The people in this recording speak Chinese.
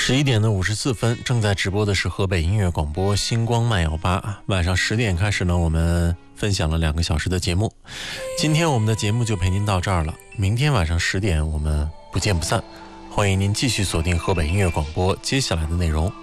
11点54分，正在直播的是河北音乐广播星光慢摇吧。晚上10点开始呢，我们分享了2个小时的节目。今天我们的节目就陪您到这儿了，明天晚上10点我们不见不散。欢迎您继续锁定河北音乐广播接下来的内容。